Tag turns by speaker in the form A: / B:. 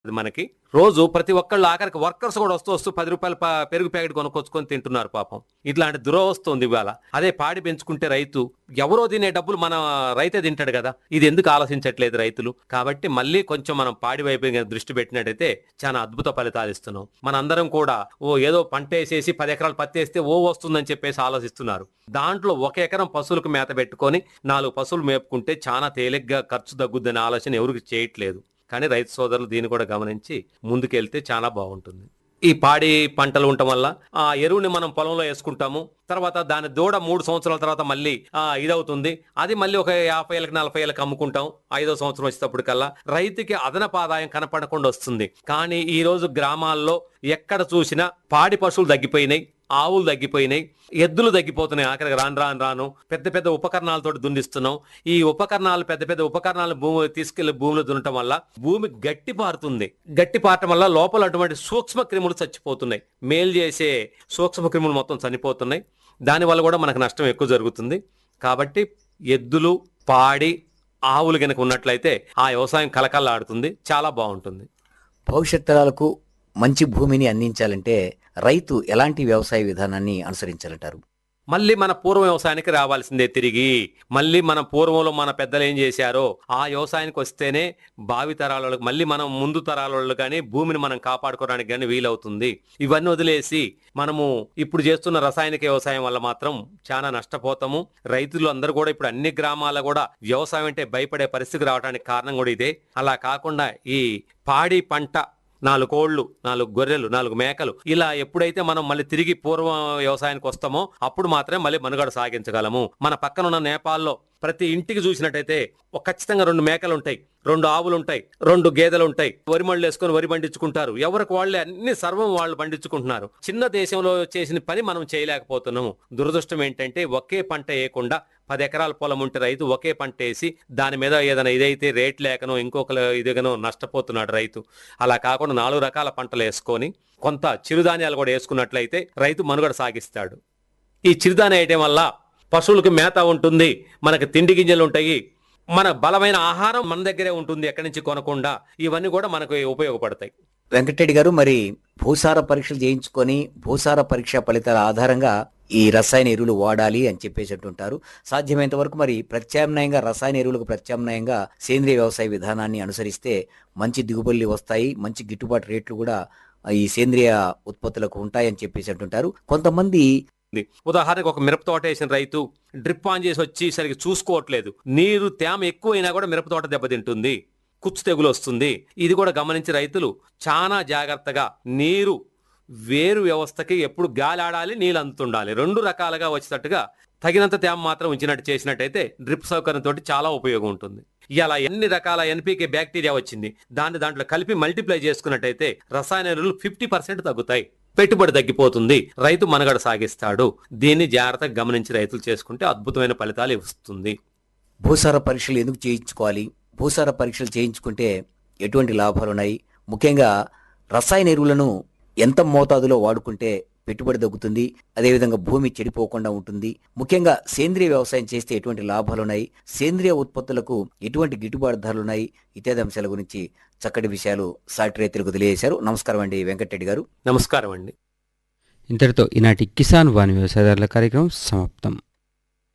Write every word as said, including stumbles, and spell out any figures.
A: అది మనకి రోజు ప్రతి ఒక్కళ్ళు ఆఖరికి వర్కర్స్ కూడా వస్తూ వస్తూ పది రూపాయల ప- పెరుగు ప్యాకెట్ కొనుక్కొచ్చుకొని తింటున్నారు పాపం. ఇట్లాంటి దురవస్థ ఉంది ఇవాళ. అదే పాడి పెంచుకుంటే రైతు ఎవరో తినే డబ్బులు మన రైతే తింటాడు కదా. ఇది ఎందుకు ఆలోచించట్లేదు రైతులు? కాబట్టి మళ్ళీ కొంచెం మనం పాడి వైపు గనుక దృష్టి పెట్టినట్టయితే చాలా అద్భుత ఫలితాలు ఇస్తున్నాం. మనందరం కూడా ఓ ఏదో పంట వేసేసి పది ఎకరాలు పత్తి వేస్తే ఓ వస్తుందని చెప్పేసి ఆలోచిస్తున్నారు. దాంట్లో ఒక ఎకరం పశువులకు మేత పెట్టుకొని నాలుగు పశువులు మేపుకుంటే చాలా తేలిగ్గా ఖర్చు తగ్గుద్దనే ఆలోచన ఎవరికి చేయట్లేదు. కానీ రైతు సోదరులు దీన్ని కూడా గమనించి ముందుకెళ్తే చాలా బాగుంటుంది. ఈ పాడి పంటలు ఉండటం వల్ల ఆ ఎరువుని మనం పొలంలో వేసుకుంటాము. తర్వాత దాని దూడ మూడు సంవత్సరాల తర్వాత మళ్ళీ ఆ ఇదవుతుంది. అది మళ్ళీ ఒక యాభై ఏళ్ళకి నలభై ఏళ్ళకి అమ్ముకుంటాం. ఐదో సంవత్సరం వచ్చేటప్పటికల్లా రైతుకి అదనపు ఆదాయం కనపడకుండా వస్తుంది. కానీ ఈ రోజు గ్రామాల్లో ఎక్కడ చూసినా పాడి పశువులు తగ్గిపోయినాయి, ఆవులు తగ్గిపోయినాయి, ఎద్దులు తగ్గిపోతున్నాయి. ఆఖరికి రాను రాను రాను పెద్ద పెద్ద ఉపకరణాలతో దున్నిస్తున్నాం. ఈ ఉపకరణాలు పెద్ద పెద్ద ఉపకరణాలు భూమి తీసుకెళ్లి భూమిలో దున్నటం వల్ల భూమి గట్టి పారుతుంది. గట్టి పారటం వల్ల లోపల అటువంటి సూక్ష్మ క్రిములు చచ్చిపోతున్నాయి. మేలు చేసే సూక్ష్మ క్రిములు మొత్తం చనిపోతున్నాయి. దానివల్ల కూడా మనకు నష్టం ఎక్కువ జరుగుతుంది. కాబట్టి ఎద్దులు, పాడి, ఆవులు గనక ఉన్నట్లయితే ఆ వ్యవసాయం కలకల్లాడుతుంది, చాలా బాగుంటుంది.
B: భవిష్యత్ తరాలకు మంచి భూమిని అందించాలంటే రైతు ఎలాంటి వ్యవసాయ విధానాన్ని అనుసరించాలంటారు?
A: మళ్ళీ మన పూర్వ వ్యవసాయానికి రావాల్సిందే తిరిగి. మళ్ళీ మన పూర్వంలో మన పెద్దలు ఏం చేశారో ఆ వ్యవసాయానికి వస్తేనే భావి తరాల వాళ్ళకి, మళ్ళీ మనం ముందు తరాల వాళ్ళు కానీ భూమిని మనం కాపాడుకోవడానికి కానీ వీలవుతుంది. ఇవన్నీ వదిలేసి మనము ఇప్పుడు చేస్తున్న రసాయనిక వ్యవసాయం వల్ల మాత్రం చాలా నష్టపోతాము. రైతులు అందరూ కూడా ఇప్పుడు అన్ని గ్రామాల్లో కూడా వ్యవసాయం అంటే భయపడే పరిస్థితి రావడానికి కారణం కూడా ఇదే. అలా కాకుండా ఈ పాడి పంట, నాలుగు కోళ్లు, నాలుగు గొర్రెలు, నాలుగు మేకలు, ఇలా ఎప్పుడైతే మనం మళ్ళీ తిరిగి పూర్వ వ్యవసాయానికి వస్తామో అప్పుడు మాత్రమే మళ్ళీ మనుగడ సాగించగలము. మన పక్కన ఉన్న నేపాల్లో ప్రతి ఇంటికి చూసినట్టయితే ఒక ఖచ్చితంగా రెండు మేకలు ఉంటాయి, రెండు ఆవులు ఉంటాయి, రెండు గేదెలు ఉంటాయి. వరి మళ్ళు వేసుకొని వరి పండించుకుంటారు. ఎవరికి వాళ్ళే అన్ని సర్వం వాళ్ళు పండించుకుంటున్నారు. చిన్న దేశంలో చేసిన పని మనం చేయలేకపోతున్నాము. దురదృష్టం ఏంటంటే ఒకే పంట వేయకుండా పది ఎకరాల పొలం ఉంటే రైతు ఒకే పంట వేసి దాని మీద ఏదైనా ఇదైతే రేట్ లేకనో ఇంకొక ఇదిగానో నష్టపోతున్నాడు రైతు. అలా కాకుండా నాలుగు రకాల పంటలు వేసుకొని కొంత చిరుధాన్యాలు కూడా వేసుకున్నట్లయితే రైతు మనుగడ సాగిస్తాడు. ఈ చిరుధాన్యం వేయటం వల్ల పశువులకు మేత ఉంటుంది, మనకు తిండి గింజలు ఉంటాయి, మన బలమైన ఆహారం మన దగ్గరే ఉంటుంది, ఎక్కడి నుంచి కొనకుండా. ఇవన్నీ కూడా మనకు ఉపయోగపడతాయి.
B: వెంకటరెడ్డి గారు, మరి భూసార పరీక్షలు చేయించుకొని భూసార పరీక్ష ఫలితాల ఆధారంగా ఈ రసాయన ఎరువులు వాడాలి అని చెప్పేసి అంటుంటారు. సాధ్యమైనంత వరకు మరి ప్రత్యామ్నాయంగా రసాయన ఎరువులకు ప్రత్యామ్నాయంగా సేంద్రియ వ్యవసాయ విధానాన్ని అనుసరిస్తే మంచి దిగుబడులు వస్తాయి, మంచి గిట్టుబాటు రేట్లు కూడా ఈ సేంద్రియ ఉత్పత్తులకు ఉంటాయని చెప్పేసి అంటుంటారు. కొంతమంది
A: ఉదాహరణకు ఒక మిరప తోట వేసిన రైతు డ్రిప్ ఆన్ చేసి వచ్చి సరిగ్గా చూసుకోవట్లేదు. నీరు తేమ ఎక్కువైనా కూడా మిరప తోట దెబ్బతింటుంది, కుచ్చు తెగులు వస్తుంది. ఇది కూడా గమనించి రైతులు చాలా జాగ్రత్తగా నీరు వేరు వ్యవస్థకి ఎప్పుడు గాలి ఆడాలి, నీళ్ళు అందుతుండాలి, రెండు రకాలుగా వచ్చేటట్టుగా తగినంత తేమ మాత్రం ఉంచినట్టు చేసినట్టయితే డ్రిప్ సౌకర్యంతో చాలా ఉపయోగం ఉంటుంది. ఇలా ఎన్ని రకాల ఎన్పికే బ్యాక్టీరియా వచ్చింది, దాన్ని దాంట్లో కలిపి మల్టిప్లై చేసుకున్నట్టయితే రసాయన ఎరువులు ఫిఫ్టీ పర్సెంట్ తగ్గుతాయి, పెట్టుబడి తగ్గిపోతుంది, రైతు మనుగడ సాగిస్తాడు. దీన్ని జాగ్రత్తగా గమనించి రైతులు చేసుకుంటే అద్భుతమైన ఫలితాలు ఇస్తుంది.
B: భూసార పరీక్షలు ఎందుకు చేయించుకోవాలి? భూసార పరీక్షలు చేయించుకుంటే ఎటువంటి లాభాలు ఉన్నాయి? ముఖ్యంగా రసాయన ఎరువులను ఎంత మోతాదులో వాడుకుంటే పెట్టుబడి తగ్గుతుంది, అదేవిధంగా భూమి చెడిపోకుండా ఉంటుంది? ముఖ్యంగా సేంద్రియ వ్యవసాయం చేస్తే ఎటువంటి లాభాలు ఉన్నాయి? సేంద్రియ ఉత్పత్తులకు ఎటువంటి గిట్టుబాటు ధరలు ఉన్నాయి? ఇత్యాది అంశాల గురించి చక్కటి విషయాలు సాటి రైతులకు తెలియజేశారు. నమస్కారం అండి వెంకటరెడ్డి గారు.
A: నమస్కారం అండి.
C: ఇంతటితో ఈనాటి కిసాన్ వాణి వ్యవసాయదారుల కార్యక్రమం సమాప్తం.